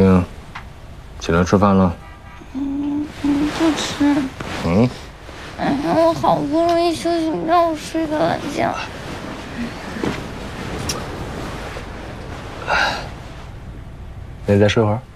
冰，起来吃饭了。 不吃。哎呀，我好不容易休息，你让我睡个懒觉。 那你再睡会儿。